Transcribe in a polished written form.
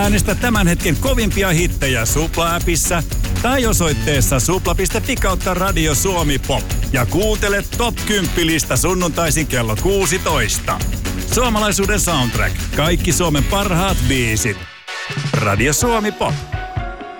Äänestä tämän hetken kovimpia hittejä Supla-appissa tai osoitteessa supla.fi kautta Radio Suomi Pop. Ja kuuntele Top 10-lista sunnuntaisin kello 16. Suomalaisuuden soundtrack. Kaikki Suomen parhaat biisit. Radio Suomi Pop.